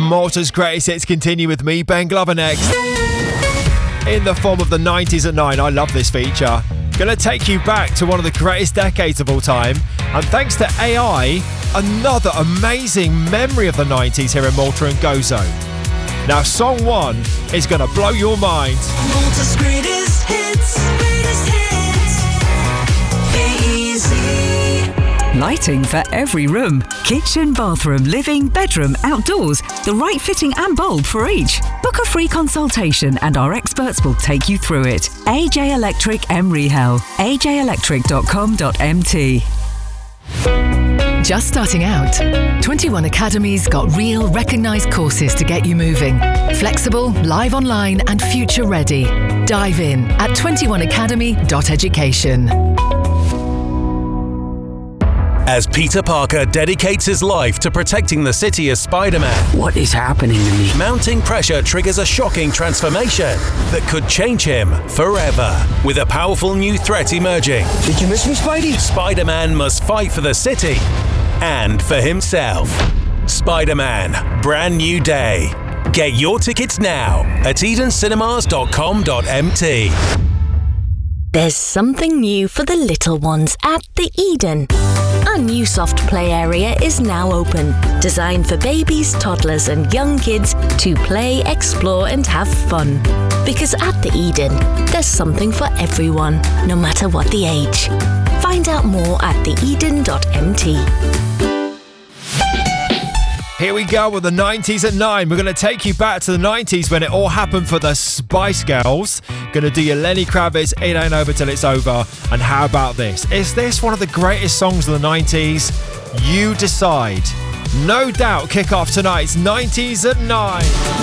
Malta's greatest hits continue with me, Ben Glover, next. In the form of the 90s at 9, I love this feature. Gonna take you back to one of the greatest decades of all time. And thanks to AI, another amazing memory of the 90s here in Malta and Gozo. Now, song 1 is gonna blow your mind. Malta's greatest hits, easy. Lighting for every room. Kitchen, bathroom, living, bedroom, outdoors. The right fitting and bulb for each. Book a free consultation and our experts will take you through it. AJ Electric Emrihel. AJElectric.com.mt. Just starting out? 21 Academy's got real, recognised courses to get you moving. Flexible, live online and future ready. Dive in at 21academy.education. As Peter Parker dedicates his life to protecting the city as Spider-Man, what is happening to me? mounting pressure triggers a shocking transformation that could change him forever. With a powerful new threat emerging, Did you miss me, Spidey? Spider-Man must fight for the city and for himself. Spider-Man, Brand New Day. Get your tickets now at edencinemas.com.mt. There's something new for the little ones at the Eden. Our new soft play area is now open, designed for babies, toddlers and young kids to play, explore and have fun. Because at the Eden, there's something for everyone, no matter what the age. Find out more at theeden.mt. Here we go with the 90s at 9. We're going to take you back to the 90s when it all happened for the Spice Girls. Going to do your Lenny Kravitz, It Ain't Over Till It's Over. And how about this? Is this one of the greatest songs of the 90s? You decide. No doubt kick off tonight's 90s at 9.